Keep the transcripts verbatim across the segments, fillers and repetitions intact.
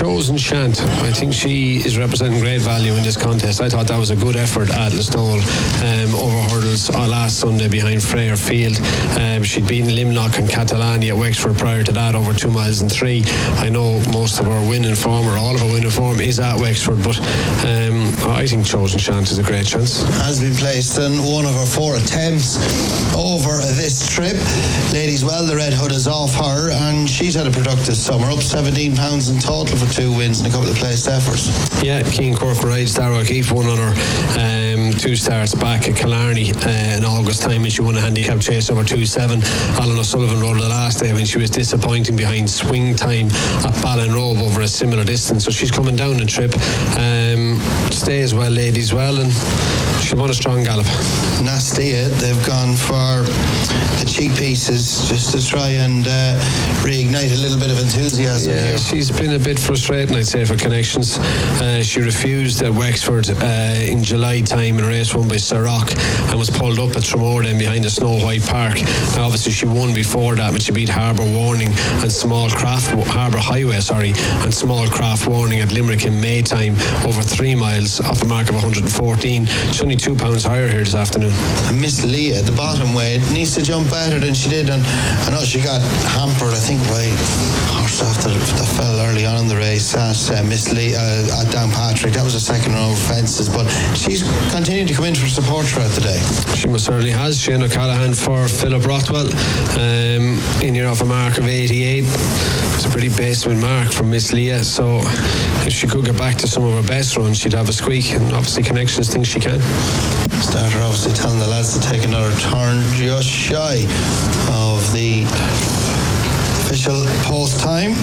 Chosen Shant. I think she is representing great value in this contest. I thought that was a good effort at Listowel um, over hurdles uh, last Sunday behind Freyr Field. Um, she'd beaten Limlock and Catalani at Wexford prior to that over two miles and three. I know most of our winning form, or all of our winning form, is at Wexford, but um, I think Chosen Shant is a great chance. Has been placed in one of her four attempts over this trip. Ladies, well, the red hood is off her, and she's had a productive summer, up seventeen pounds in total for two wins and a couple of placed efforts. Yeah, Keane Cork rides Darragh O'Keefe won on her um, two starts back at Killarney uh, in August time, and she won a handicap chase over two seven. Alan O'Sullivan rode the last day when she was disappointing behind Swing Time at Ballinrobe over a similar distance, so she's coming down the trip. Um, stays well, ladies, well, and she won a strong gallop. Nastia, they've gone for the cheek pieces just to try and uh, reignite a little bit of enthusiasm yeah, here. She's been a bit frustrating, I'd say, for Connections. Uh, she refused at Wexford uh, in July time in a race won by Ciroc and was pulled up at Tramore then behind the Snow White Park. Now, obviously she won before that, but she beat Harbour Warning and Small Craft Harbour Highway, sorry, and Small Craft Warning at Limerick in May time over three miles off a mark of one hundred fourteen. She's only two pounds higher here this afternoon. And Miss Leah, the bottom weight, needs to jump better than she did, and I know she got hampered, I think, by horse after that fell early on in the race at uh, Miss Leah uh, at Downpatrick. That was a second row of fences, but she's continuing to come in for support throughout the day. She most certainly has. Shane O'Callaghan for Philip Rothwell um, in here off a mark of eighty-eight. It's a pretty basement mark from Miss Leah, so if she could get back to some of her best runs, she'd have a squeak, and obviously Connections thinks she can. Starter obviously telling the lads to take another turn just shy of the official post time.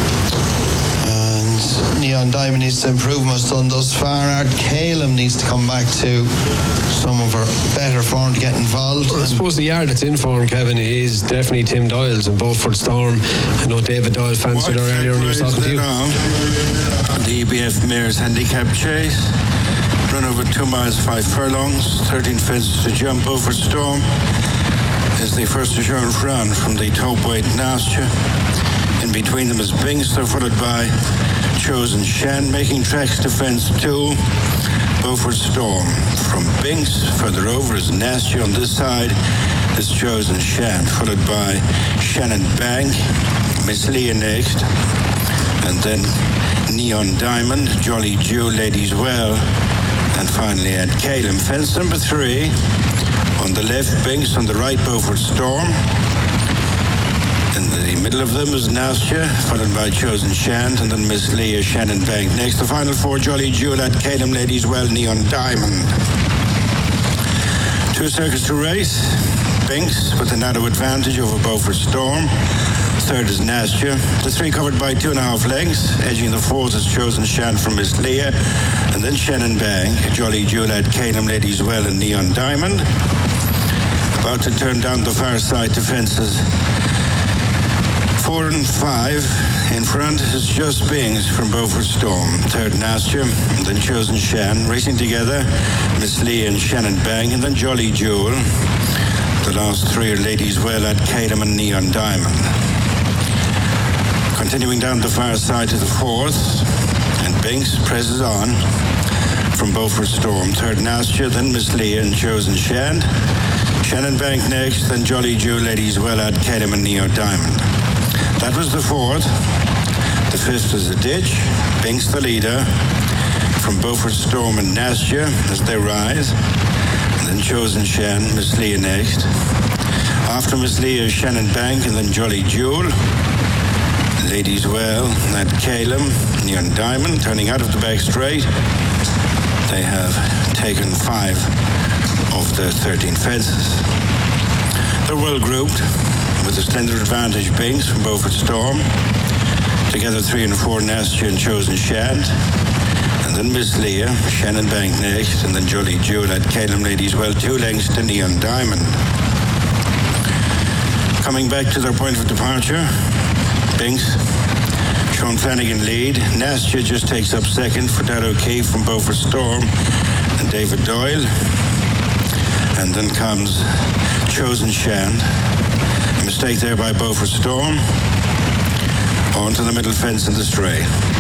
And Neon Diamond needs to improve most done thus far. Art Calum needs to come back to some of her better form to get involved. I suppose the yard that's in form, Kevin, is definitely Tim Doyle's and Beaufort Storm. I know David Doyle fancied her earlier when he was talking to you. The E B F Mares Handicap Chase. Run over two miles, five furlongs, thirteen fences to jump. Beaufort Storm is the first assurance run from the top weight Nastia. In between them is Bingster, followed by Chosen Shant, making tracks to fence two. Beaufort Storm from Binks. Further over is Nastia. On this side is Chosen Shant, followed by Shannon Bank, Miss Leah next, and then Neon Diamond, Jolly Jew, Ladies Well, and finally at Calum. Fence number three. On the left, Binks. On the right, Beaufort Storm. In the middle of them is Nastia, followed by Chosen Shant, and then Miss Leah, Shannon Bank. Next, the final four, Jolly Jewel at Calum, Ladies Well, Neon Diamond. Two circuits to race. Binks with a narrow advantage over Beaufort Storm. Third is Nastia. The three covered by two and a half lengths. Edging the fourth is Chosen Shant from Miss Leah, and then Shannon Bank, Jolly Jewel at Calum, Ladies Well, and Neon Diamond. About to turn down the far side to fences four and five. In front is Just Bings from Beaufort Storm. Third, Nastia, and then Chosen Shant. Racing together, Miss Leah and Shannon Bank, and then Jolly Jewel. The last three are Ladies Well at Calum and Neon Diamond. Continuing down the far side to the fourth, and Binks presses on from Beaufort Storm. Third, Nastia, then Miss Leah and Chosen Shant. Shannon Bank next, then Jolly Jew, Ladies Well at Calum and Neon Diamond. That was the fourth. The fifth is a ditch. Binks the leader from Beaufort Storm and Nastia as they rise. And then Chosen Shant, Miss Leah next. After Miss Leah, Shannon Bank, and then Jolly Jewel. Ladies Well at Calum, Neon Diamond, turning out of the back straight. They have taken five of the thirteen fences. They're well grouped with a slender advantage. Binks from Beaufort Storm. Together three and four, Nastia and Chosen Shant. And then Miss Leah, Shannon Bank next, and then Jolly Jewel at Calum, Ladies Well, two lengths to Neon Diamond. Coming back to their point of departure, Binks, Sean Flanagan lead. Nastia just takes up second for Darragh O'Keefe from Beaufort Storm and David Doyle. And then comes Chosen Shant. A mistake there by Beaufort Storm. On to the middle fence in the straight.